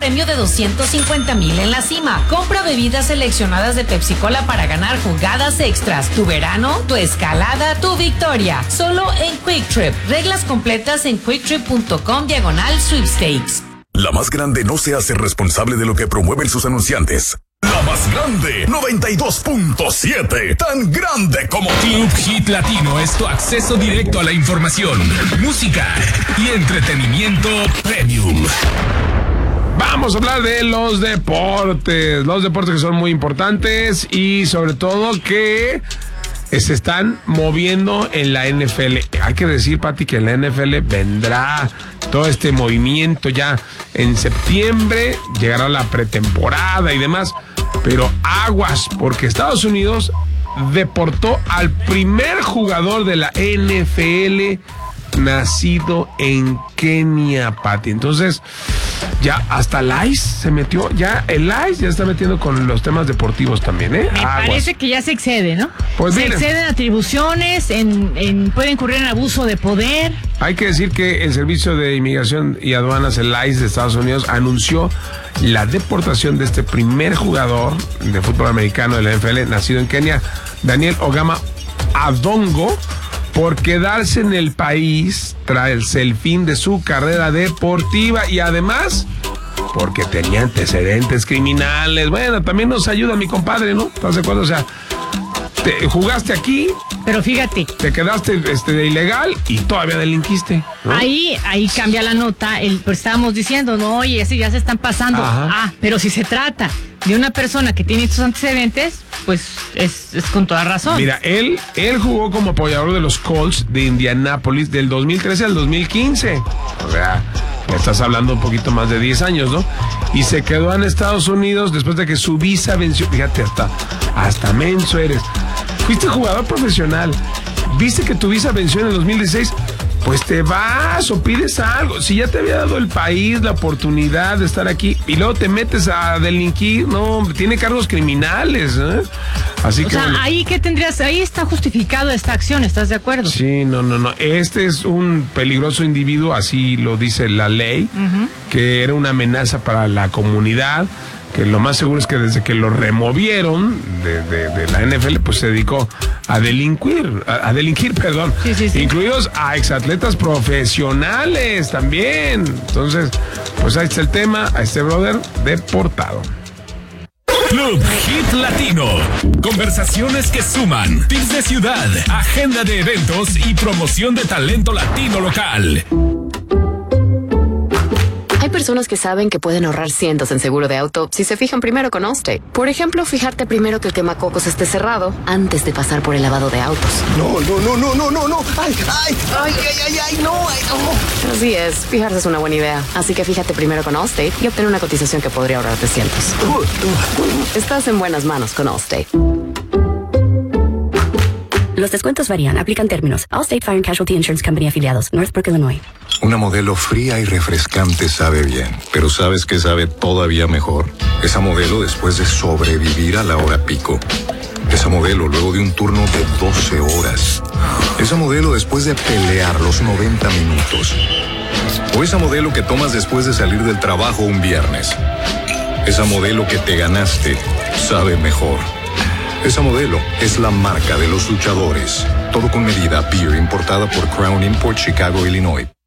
premio de 250,000 en la cima. Compra bebidas seleccionadas de Pepsi Cola para ganar jugadas extras. Tu verano, tu escalada, tu victoria. Solo en Quick Trip. Reglas completas en quicktrip.com/sweepstakes. La más grande no se hace responsable de lo que promueven sus anunciantes. La más grande, 92.7, tan grande como Club Hit Latino es tu acceso directo a la información, música y entretenimiento premium. Vamos a hablar de los deportes que son muy importantes y sobre todo que se están moviendo en la NFL. Hay que decir, Pati, que en la NFL vendrá todo este movimiento ya en septiembre, llegará la pretemporada y demás, pero aguas, porque Estados Unidos deportó al primer jugador de la NFL nacido en Kenia, Pati. Entonces, ya hasta el ICE se metió, ya el ICE ya está metiendo con los temas deportivos también, ¿eh? Me parece que ya se excede, ¿no? Pues se miren, exceden atribuciones, puede incurrir en abuso de poder. Hay que decir que el Servicio de Inmigración y Aduanas, el ICE de Estados Unidos, anunció la deportación de este primer jugador de fútbol americano de la NFL, nacido en Kenia, Daniel Ogama Adongo, por quedarse en el país tras el fin de su carrera deportiva y además porque tenía antecedentes criminales. Bueno, también nos ayuda mi compadre, ¿no? ¿Estás de acuerdo? O sea, jugaste aquí, pero fíjate, te quedaste de ilegal y todavía delinquiste, ¿no? Ahí cambia la nota, pues estábamos diciendo, no, oye, ese ya se están pasando. Ajá. Pero si se trata de una persona que tiene estos antecedentes, pues es con toda razón. Mira, él jugó como apoyador de los Colts de Indianápolis del 2013 al 2015. O sea, estás hablando un poquito más de 10 años, ¿no? Y se quedó en Estados Unidos después de que su visa venció. Fíjate, hasta menso eres. Fuiste jugador profesional. Viste que tu visa venció en el 2016. Pues te vas o pides algo. Si ya te había dado el país la oportunidad de estar aquí y luego te metes a delinquir, no, tiene cargos criminales, ¿eh? Así que, bueno, ahí ¿qué tendrías? Ahí está justificado esta acción, ¿estás de acuerdo? Sí, no. Este es un peligroso individuo, así lo dice la ley, que era una amenaza para la comunidad, que lo más seguro es que desde que lo removieron de la NFL, pues se dedicó a delinquir, perdón. Sí. Incluidos a exatletas profesionales también. Entonces, pues ahí está el tema, a este brother deportado. Club Hit Latino. Conversaciones que suman. Tips de ciudad, agenda de eventos y promoción de talento latino local. Hay personas que saben que pueden ahorrar cientos en seguro de auto si se fijan primero con Allstate. Por ejemplo, fijarte primero que el quemacocos esté cerrado antes de pasar por el lavado de autos. No. Ay, no. Así es, fijarse es una buena idea. Así que fíjate primero con Allstate y obtén una cotización que podría ahorrarte cientos. Estás en buenas manos con Allstate. Los descuentos varían, aplican términos. Allstate Fire and Casualty Insurance Company afiliados, Northbrook, Illinois. Una Modelo fría y refrescante sabe bien, pero ¿sabes qué sabe todavía mejor? Esa Modelo después de sobrevivir a la hora pico. Esa Modelo luego de un turno de 12 horas. Esa Modelo después de pelear los 90 minutos. O esa Modelo que tomas después de salir del trabajo un viernes. Esa Modelo que te ganaste sabe mejor. Esa Modelo es la marca de los luchadores. Todo con medida. Beer importada por Crown Import, Chicago, Illinois.